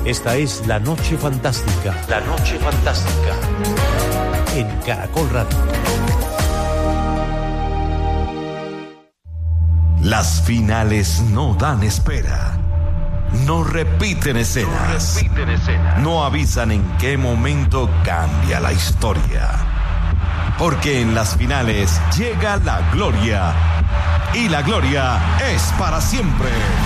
Esta es La Noche Fantástica. La Noche Fantástica. En Caracol Radio. Las finales no dan espera. No repiten escenas. No avisan en qué momento cambia la historia. Porque en las finales llega la gloria. Y la gloria es para siempre.